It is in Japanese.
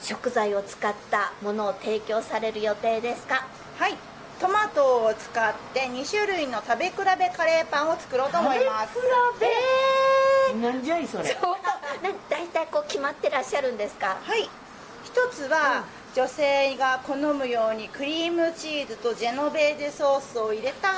食材を使ったものを提供される予定ですか？ はい、トマトを使って2種類の食べ比べカレーパンを作ろうと思います。 食べ比べ、なんじゃいそれ。 大体こう決まってらっしゃるんですか？ はい、一つは、女性が好むようにクリームチーズとジェノベーゼソースを入れた